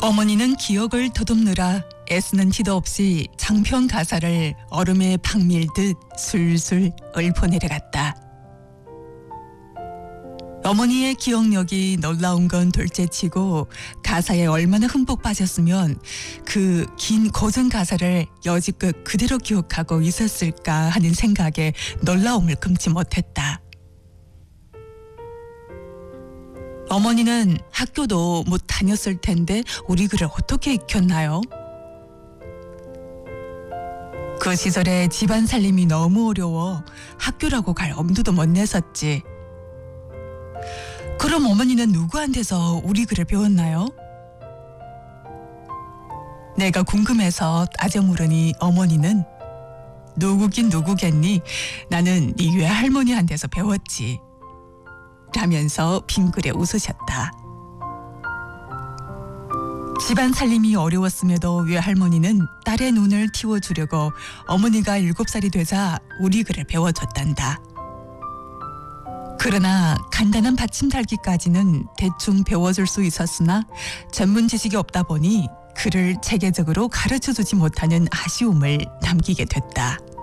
어머니는 기억을 더듬느라 애쓰는 티도 없이 장편 가사를 얼음에 박 밀듯 술술 읊어내려갔다. 어머니의 기억력이 놀라운 건 둘째치고 가사에 얼마나 흠뻑 빠졌으면 그 긴 고전 가사를 여지껏 그대로 기억하고 있었을까 하는 생각에 놀라움을 금치 못했다. 어머니는 학교도 못 다녔을 텐데 우리 글을 어떻게 익혔나요? 그 시절에 집안 살림이 너무 어려워 학교라고 갈 엄두도 못 냈었지. 그럼 어머니는 누구한테서 우리 글을 배웠나요? 내가 궁금해서 따져 물으니 어머니는 누구긴 누구겠니? 나는 네 외할머니한테서 배웠지. 라면서 빙그레 웃으셨다. 집안 살림이 어려웠음에도 외할머니는 딸의 눈을 틔워주려고 어머니가 7살이 되자 우리 글을 배워줬단다. 그러나 간단한 받침 달기까지는 대충 배워줄 수 있었으나 전문 지식이 없다 보니 글을 체계적으로 가르쳐주지 못하는 아쉬움을 남기게 됐다.